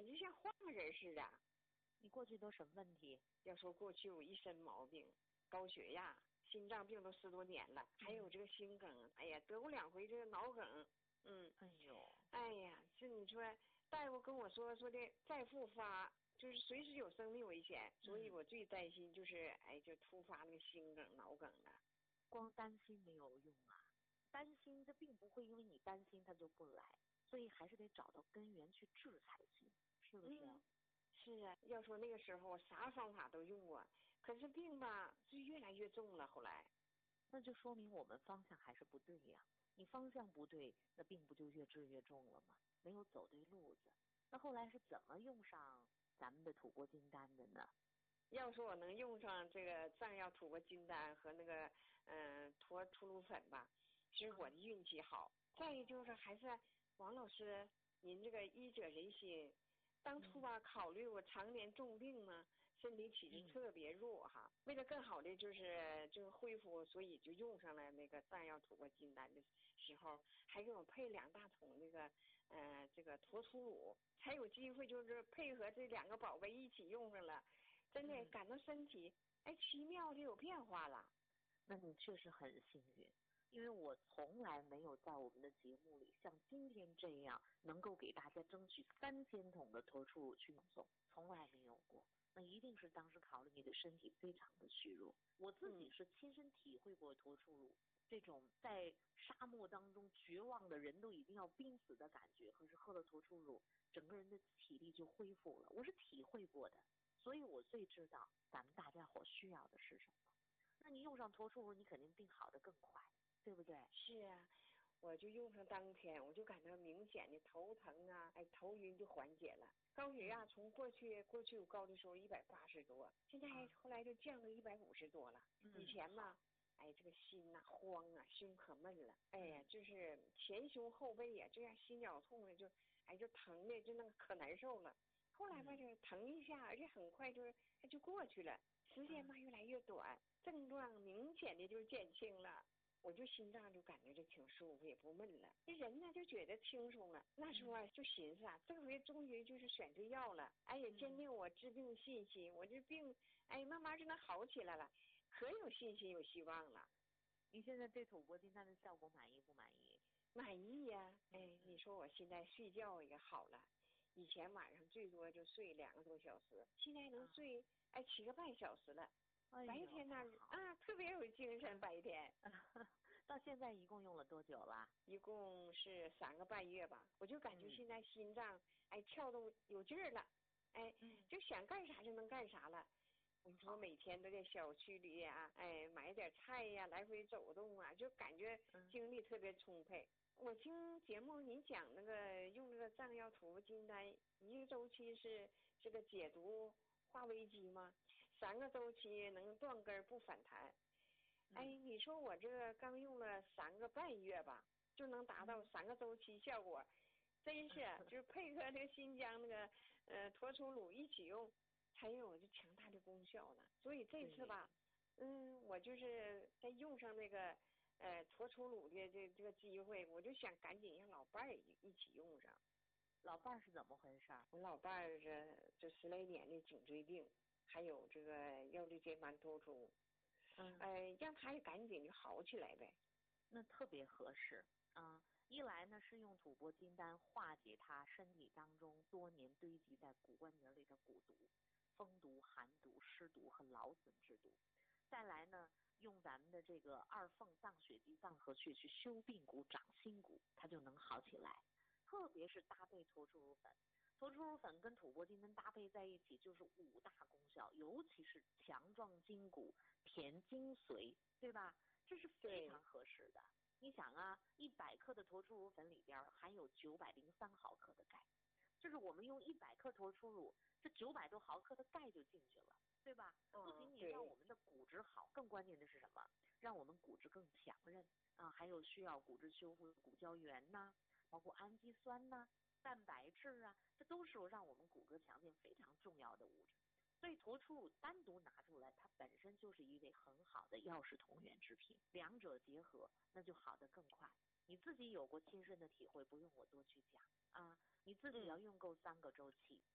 就像换个人似的。 你过去都什么问题？ 要说过去我一身毛病，高血压、心脏病都10多年了，还有这个心梗，哎呀，得过2回这个脑梗。 哎呦， 哎呀，这你说大夫跟我说的再复发，就是随时有生命危险，所以我最担心就是就突发那个心梗、脑梗了。 光担心没有用啊，担心这并不会因为你担心它就不来，所以还是得找到根源去治才行，是不是？ 是啊，要说那个时候我啥方法都用过，可是病吧是越来越重了。后来， 那就说明我们方向还是不对呀。你方向不对，那病不就越治越重了吗？没有走对路子。那后来是怎么用上咱们的吐蕃金丹的呢？ 要说我能用上这个藏药吐蕃金丹和那个脱出乳粉吧，是我的运气好。再一就是还是王老师，您这个医者仁心。当初吧，考虑我常年重病嘛，身体体质特别弱哈。为了更好的就是恢复，所以就用上了那个藏药吐蕃金丹的时候，还给我配2大桶那个这个脱出乳，才有机会就是配合这2个宝贝一起用上了，真的感到身体奇妙的有变化了。 那你确实很幸运。因为我从来没有在我们的节目里像今天这样能够给大家争取3000桶的脱出乳去用送，从来没有过。那一定是当时考虑你的身体非常的虚弱。我自己是亲身体会过脱出乳这种在沙漠当中绝望的人都已经要濒死的感觉，可是喝了脱出乳，整个人的体力就恢复了。我是体会过的，所以我最知道咱们大家伙需要的是什么。那你用上脱出乳，你肯定病好的更快。对不对？ 是啊，我就用上当天，我就感到明显的头疼啊，头晕就缓解了。高血压从过去我高的时候180多，现在后来就降到150多了。以前嘛，这个心呐慌啊，胸可闷了，就是前胸后背呀，这样心绞痛的就疼的就那个可难受了。后来吧，就疼一下，而且很快就过去了，时间吧越来越短，症状明显的就减轻了。我就心脏就感觉就挺舒服，也不闷了，这人呢就觉得轻松了。那时候就寻思这回终于就是选对药了，也坚定我治病信心，我这病慢慢就能好起来了，可有信心有希望了。 你现在对吐蕃金丹的效果满意不满意？ 满意呀，你说我现在睡觉也好了，以前晚上最多就睡2个多小时，现在能睡7个半小时了。白天呢特别有精神。白天到现在一共用了多久了？ 一共是3个半月吧。我就感觉现在心脏跳动有劲儿了，就想干啥就能干啥了。你说每天都在小区里买点菜呀，来回走动啊，就感觉精力特别充沛。我听节目您讲那个用这个藏药吐蕃金丹1个周期是这个解毒化危机吗？3个周期能断根不反弹。你说我这个刚用了3个半月吧，就能达到3个周期效果，真是就是配合这个新疆那个脱出乳一起用，才有这强大的功效呢。所以这次吧，我就是在用上那个脱出乳的这个机会，我就想赶紧让老伴儿一起用上。 老伴儿是怎么回事？ 我老伴儿这10来年的颈椎病，还有这个腰椎间盘突出。让他也赶紧就好起来呗。 那特别合适一来呢是用吐蕃金丹化解他身体当中多年堆积在骨关节里的骨毒、风毒、寒毒、湿毒和劳损之毒；再来呢，用咱们的这个2凤藏血肌藏合穴去修髌骨、长新骨，它就能好起来。特别是搭配脱出乳粉，脱出乳粉跟吐蕃金丹搭配在一起就是5大功效，尤其是强壮筋骨、填精髓，对吧？这是非常合适的。你想100克的脱出乳粉里边含有903毫克的钙，就是我们用100克脱出乳，这900多毫克的钙就进去了，对吧？不仅仅让我们的骨质好，更关键的是什么？让我们骨质更强韧还有需要骨质修复的骨胶原呐，包括氨基酸呐、蛋白质这都是让我们骨骼强健非常重要的物质。所以脱出乳单独拿出来，它本身就是一味很好的药食同源之品，2者结合，那就好得更快。你自己有过亲身的体会，不用我多去讲你自己要用够3个周期。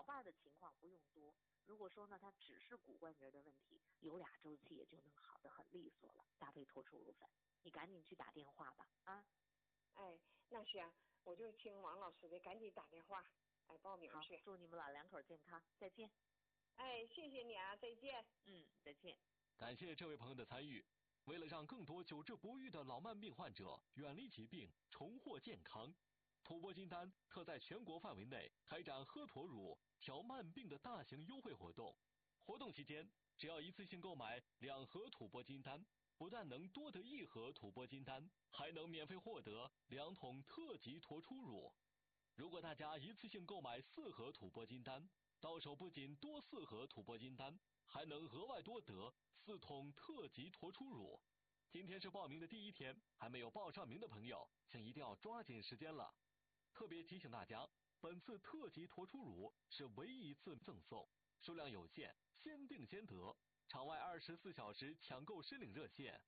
半的情况不用多。如果说呢，它只是骨关节的问题，有2周期也就能好得很利索了。搭配脱出乳粉，你赶紧去打电话吧啊！ 哎，那行，我就听王老师的，赶紧打电话，报名去。 好，祝你们老两口健康，再见。 谢谢你啊，再见。 再见。 感谢这位朋友的参与。为了让更多久治不愈的老慢病患者远离疾病，重获健康，吐蕃金丹特在全国范围内开展喝驼乳调慢病的大型优惠活动。活动期间，只要一次性购买2盒吐蕃金丹，不但能多得1盒吐蕃金丹，还能免费获得2桶特级驼出乳。如果大家一次性购买4盒吐蕃金丹，到手不仅多4盒吐蕃金丹，还能额外多得4桶特级驼出乳。今天是报名的第1天，还没有报上名的朋友，请一定要抓紧时间了。特别提醒大家，本次特级驼出乳是唯一一次赠送，数量有限，先订先得。场外24小时抢购申领热线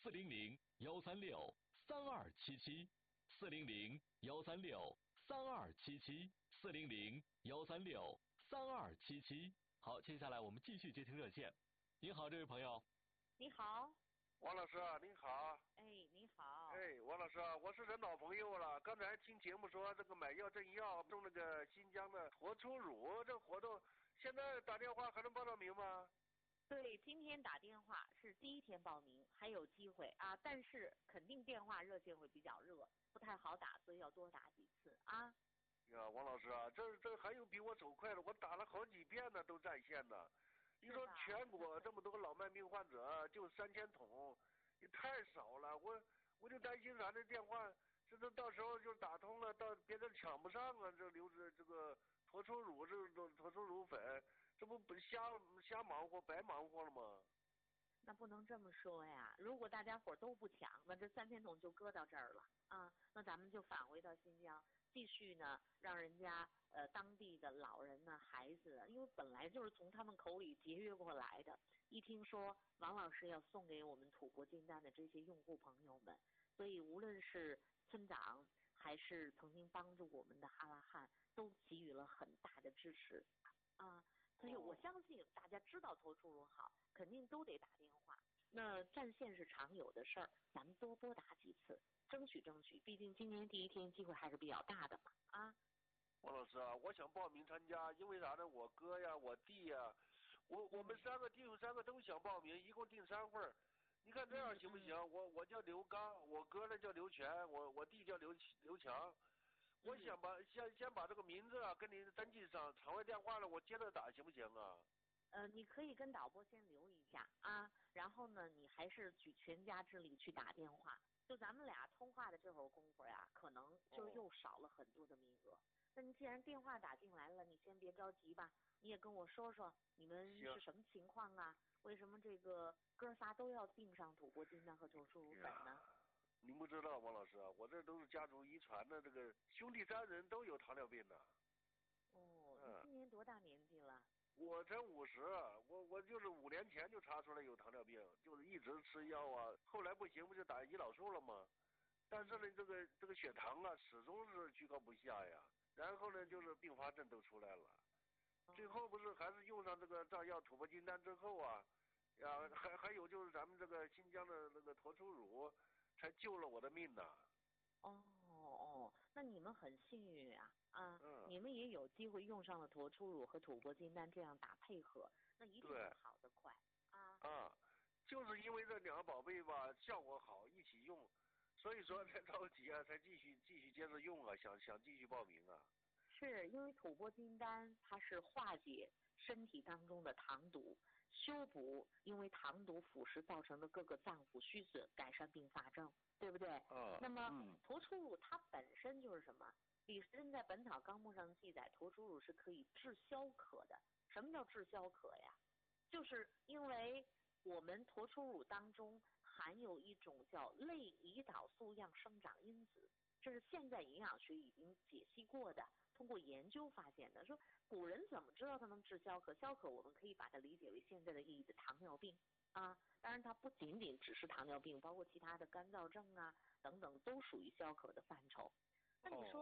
400-136-3277，400-136-3277，400-136-3277。好，接下来我们继续接听热线。你好，这位朋友。 你好。 王老师您好。 你好。 王老师我是人老朋友了。刚才听节目说这个买药赠药送那个新疆的驼出乳，这活动现在打电话还能报到名吗？ 对，今天打电话是第1天报名，还有机会啊，但是肯定电话热线会比较热，不太好打，所以要多打几次啊。 呀，王老师啊，这还有比我走快的，我打了好几遍呢，都在线呢。你说全国这么多老慢病患者，就3000桶，也太少了。我就担心咱这电话，这到时候就打通了，到别人抢不上啊。这这个驼出乳，这驼出乳粉，这不瞎忙活，白忙活了吗？ 那不能这么说呀，如果大家伙都不抢，那这3000桶就搁到这儿了啊。那咱们就返回到新疆，继续呢，让人家当地的老人呢、孩子，因为本来就是从他们口里节约过来的。一听说王老师要送给我们吐蕃金丹的这些用户朋友们，所以无论是村长还是曾经帮助我们的哈拉汉，都给予了很大的支持啊。所以我相信大家知道驼出乳好，肯定都得打电话。那占线是常有的事儿，咱们多拨打几次，争取，毕竟今年第1天机会还是比较大的嘛啊。 王老师啊，我想报名参加，因为啥呢？我哥呀，我弟呀，我们弟兄3个都想报名，一共订3份。你看这样行不行？我叫刘刚，我哥呢叫刘全，我弟叫刘强。我想先把这个名字啊跟您登记上，场外电话了我接着打行不行啊？ 你可以跟导播先留一下啊，然后呢，你还是举全家之力去打电话。就咱们俩通话的这会儿功夫呀，可能就又少了很多的名额。那你既然电话打进来了，你先别着急吧，你也跟我说说你们是什么情况啊？为什么这个哥仨都要订上吐蕃金丹和驼出乳粉呢？ 您不知道，王老师啊，我这都是家族遗传的，这个兄弟3人都有糖尿病的。 你今年多大年纪了？ 我才50，我就是5年前就查出来有糖尿病，就是一直吃药啊，后来不行不就打胰岛素了吗？但是呢，这个血糖啊始终是居高不下呀，然后呢就是并发症都出来了，最后不是还是用上这个藏药吐蕃金丹之后啊，还有就是咱们这个新疆的那个驼出乳，才救了我的命呢。 那你们很幸运啊。你们也有机会用上了驼出乳和吐蕃金丹这样打配合，那一定会好得快啊。 就是因为这2个宝贝吧效果好，一起用，所以说才着急啊，才继续接着用啊，想继续报名啊。 是因为吐蕃金丹它是化解身体当中的糖毒，修补因为糖毒腐蚀造成的各个脏腑虚损，改善并发症，对不对？那么驼出乳它本身就是什么？李时珍在《本草纲目》上记载，驼出乳是可以治消渴的。什么叫治消渴呀？就是因为我们驼出乳当中含有一种叫类胰岛素样生长因子，这是现在营养学已经解析过的，通过研究发现的。说古人怎么知道它能治消渴？消渴我们可以把它理解为现在的意义的糖尿病啊。当然它不仅仅只是糖尿病，包括其他的干燥症啊等等都属于消渴的范畴。那你说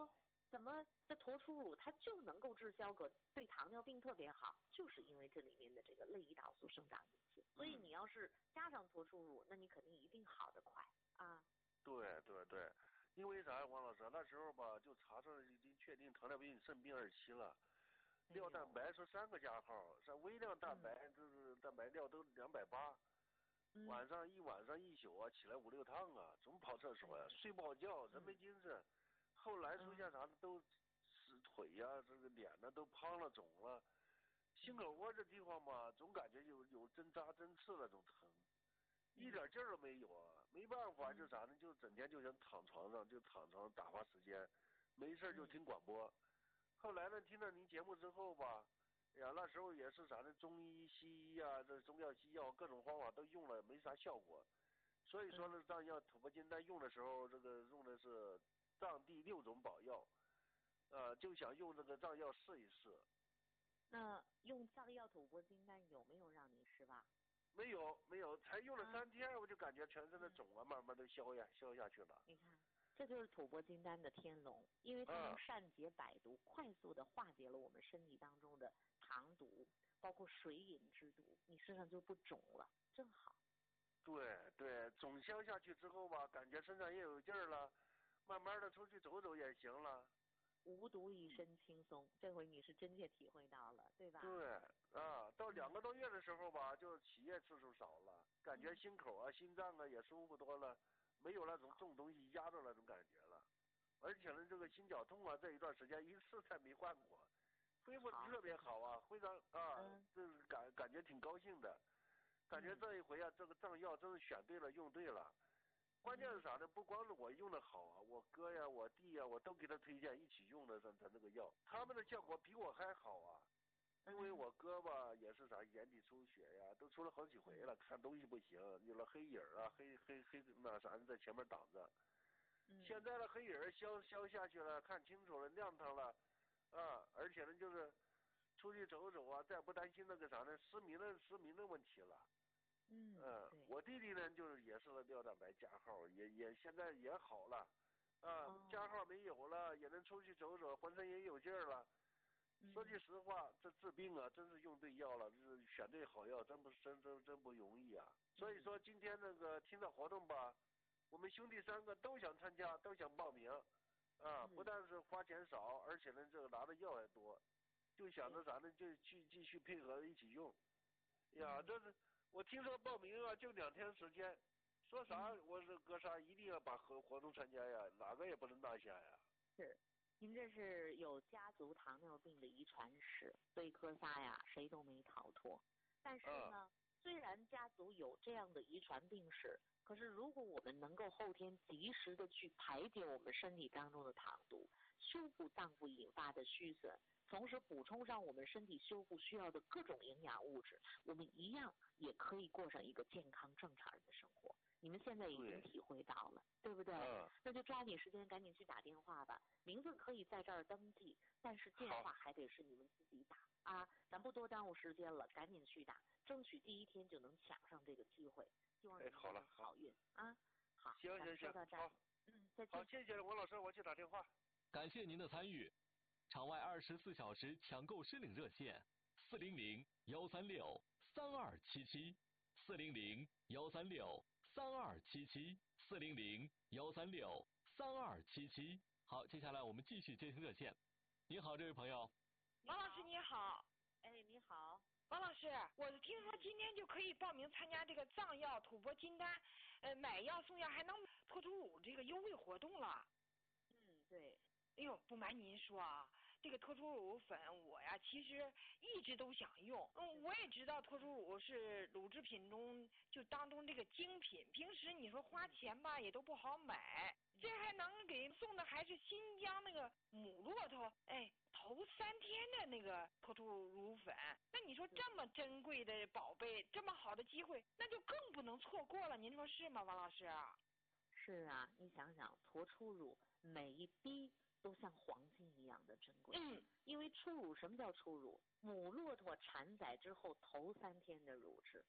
怎么这驼出乳它就能够治消渴，对糖尿病特别好，就是因为这里面的这个类胰岛素生长引起。所以你要是加上驼出乳，那你肯定一定好得快啊。 对对对，因为啥呀，王老师？那时候吧，就查出来已经确定糖尿病肾病2期了。尿蛋白是3个加号，像微量蛋白就是蛋白尿都280，晚上一宿啊，起来5、6趟啊，总跑厕所呀，睡不好觉，人没精神。后来出现啥呢？都是腿呀，这个脸呢都胖了、肿了，心口窝这地方吧，总感觉有针扎针刺那种疼，一点劲儿都没有啊。没办法，就啥呢？就整天就想躺床上，打发时间，没事就听广播。后来呢，听了您节目之后吧，哎呀，那时候也是啥呢，中医、西医啊，这中药、西药各种方法都用了，没啥效果。所以说呢，藏药吐蕃金丹用的时候，这个用的是藏地6种宝药，就想用这个藏药试一试。 那用藏药吐蕃金丹有没有让你失望？ 没有，才用了3天，我就感觉全身的肿啊，慢慢都消下去了。 你看。这就是吐蕃金丹的天龙，因为它能善解百毒，快速的化解了我们身体当中的糖毒，包括水饮之毒，你身上就不肿了，正好。 对，肿消下去之后吧，感觉身上也有劲儿了，慢慢的出去走走也行了。 无毒一身轻松，这回你是真切体会到了，对吧？ 对到2个多月的时候吧，就起夜次数少了，感觉心口啊、心脏啊也舒服多了。没有那种重东西压着那种感觉了，而且呢，这个心绞痛啊，这一段时间一次才没患过，恢复特别好啊，非常就是感觉挺高兴的，感觉这一回啊，这个藏药真是选对了，用对了。关键是啥呢？不光是我用的好啊，我哥呀、我弟呀，我都给他推荐一起用的咱这个药，他们的效果比我还好啊。因为我哥吧也是啥眼底出血呀，都出了好几回了，看东西不行，有了黑影啊，黑那啥在前面挡着。现在的黑影消下去了，看清楚了，亮堂了，而且呢就是出去走走啊，再不担心那个啥呢失明的问题了。我弟弟呢就是也是尿蛋白加号，也现在也好了，加号没有了，也能出去走走，浑身也有劲儿了。说句实话，这治病啊，真是用对药了，就是选对好药，真不容易啊。所以说今天那个听到活动吧，我们兄弟3个都想参加，都想报名，不但是花钱少，而且呢这个拿的药还多，就想着咱们就继续配合一起用。呀，这是我听说报名啊，就2天时间，说啥我是哥仨一定要把活动参加呀，哪个也不能落下呀。 是。您这是有家族糖尿病的遗传史，所以哥仨呀谁都没逃脱。但是呢，虽然家族有这样的遗传病史，可是如果我们能够后天及时的去排解我们身体当中的糖毒，修补脏腑引发的虚损，同时补充上我们身体修复需要的各种营养物质，我们一样也可以过上一个健康正常人的生活。你们现在已经体会到了， 对不对？那就抓紧时间赶紧去打电话吧，名字可以在这儿登记，但是电话还得是你们自己打啊，咱不多耽误时间了，赶紧去打，争取第1天就能抢上这个机会，希望你们有好运啊！好， 行， 说到这儿，再见。 好，谢谢王老师，我去打电话。 感谢您的参与，场外24小时抢购申领热线400-136-3277，400-136-3277，400-136-3277。好，接下来我们继续接听热线。你好，这位朋友。 王老师你好。 你好。 王老师，我听说今天就可以报名参加这个藏药吐蕃金丹，买药送药还能脱出乳这个优惠活动了。 对。 哎呦，不瞒您说啊，这个脱出乳粉我呀其实一直都想用。我也知道脱出乳是乳制品中就当中这个精品，平时你说花钱吧也都不好买，这还能给送的还是新疆那个母骆驼，头3天的那个脱出乳粉，那你说这么珍贵的宝贝，这么好的机会，那就更不能错过了，您说是吗，王老师？ 是啊，你想想，脱出乳每一滴都像黄金一样的珍贵。因为初乳，什么叫初乳？母骆驼产崽之后头3天的乳汁，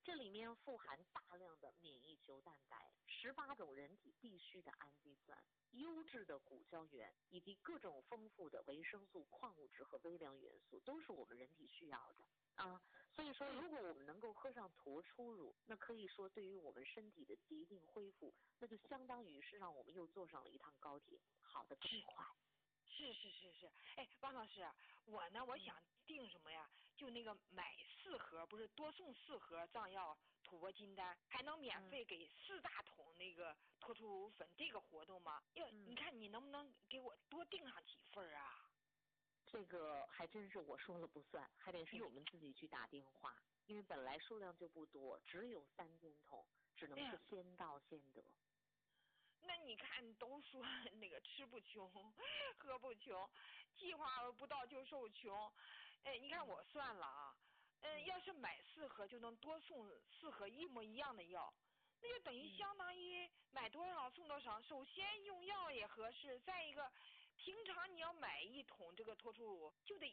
这里面富含大量的免疫球蛋白、18种人体必需的氨基酸、优质的骨胶原，以及各种丰富的维生素、矿物质和微量元素，都是我们人体需要的啊。所以说，如果我们能够喝上驼出乳，那可以说对于我们身体的疾病恢复，那就相当于是让我们又坐上了一趟高铁，好得更快。 是，哎，王老师，我想订什么呀？就那个买4盒，不是多送4盒藏药吐蕃金丹，还能免费给4大桶那个脱出乳粉，这个活动吗？你看你能不能给我多订上几份啊？ 这个还真是我说了不算，还得是你们自己去打电话，因为本来数量就不多，只有3000桶，只能是先到先得。 那你看，都说那个吃不穷，喝不穷，计划不到就受穷。哎，你看我算了啊，要是买4盒就能多送4盒一模一样的药，那就等于相当于买多少送多少。首先用药也合适，再一个，平常你要买1桶这个脱出乳就得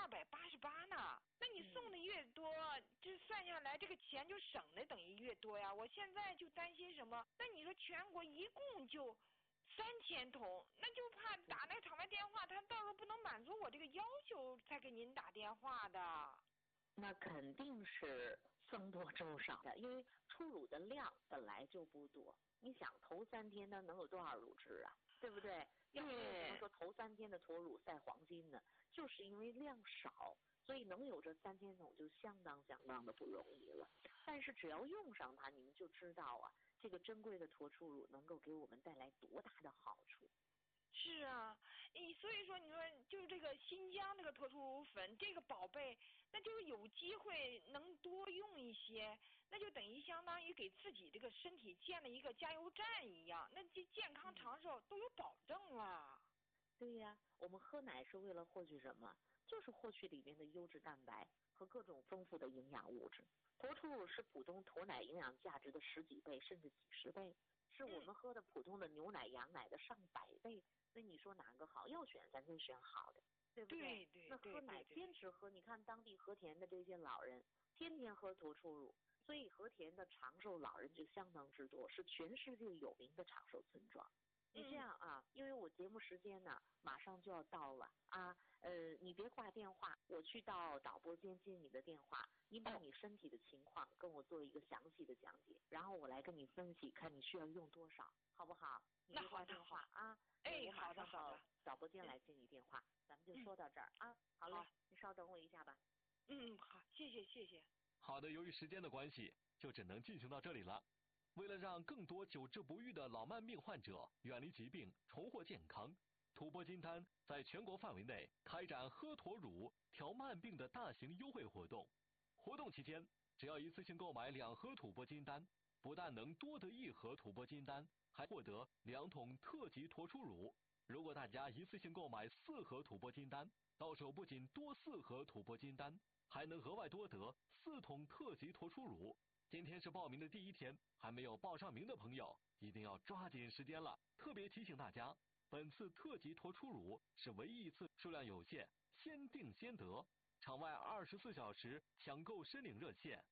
1288呢。那你送的越多，这算下来这个钱就省的等于越多呀。我现在就担心什么？那你说全国一共就3000桶，那就怕打那个场外电话，他到时候不能满足我这个要求才给您打电话的。 那肯定是僧多粥少的，因为出乳的量本来就不多。你想头3天呢能有多少乳汁啊？对不对？要不为什么说头3天的驼乳赛黄金呢？就是因为量少。所以能有这3000桶就相当的不容易了，但是只要用上它，你们就知道啊，这个珍贵的驼出乳能够给我们带来多大的好处。 是啊，所以说你说就是这个新疆这个驼出乳粉这个宝贝，那就是有机会能多用一些，那就等于相当于给自己这个身体建了一个加油站一样，那这健康长寿都有保证了。 对呀，我们喝奶是为了获取什么？就是获取里面的优质蛋白和各种丰富的营养物质。驼出乳是普通驼奶营养价值的10几倍甚至几十倍，是我们喝的普通的牛奶羊奶的上百倍。那你说哪个好？要选咱就选好的，对不对？ 对。 那喝奶坚持喝，你看当地和田的这些老人天天喝驼出乳，所以和田的长寿老人就相当之多，是全世界有名的长寿村庄。你这样啊，因为我节目时间呢马上就要到了啊，你别挂电话，我去到导播间接你的电话，你把你身体的情况跟我做一个详细的讲解，然后我来跟你分析，看你需要用多少，好不好？你别挂电话啊，我马上到导播间来接你电话，咱们就说到这儿啊。好了，你稍等我一下吧。 好，谢谢。 好的，由于时间的关系，就只能进行到这里了。为了让更多久治不愈的老慢病患者远离疾病、重获健康，吐蕃金丹在全国范围内开展喝驼乳调慢病的大型优惠活动。活动期间，只要一次性购买2盒吐蕃金丹，不但能多得1盒吐蕃金丹，还获得2桶特级驼出乳。如果大家一次性购买4盒吐蕃金丹，到手不仅多4盒吐蕃金丹，还能额外多得4桶特级驼出乳。今天是报名的第1天，还没有报上名的朋友一定要抓紧时间了。特别提醒大家，本次特级驼出乳是唯一一次，数量有限，先订先得。场外24小时抢购申领热线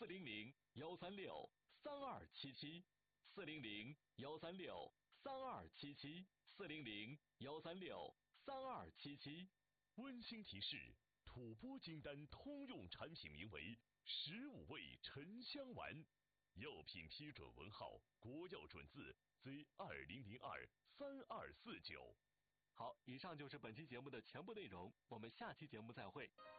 ：400-136-3277，400-136-3277，400-136-3277。 温馨提示：吐蕃金丹通用产品名为15味沉香丸，药品批准文号国药准字 Z20023249。 好，以上就是本期节目的全部内容，我们下期节目再会。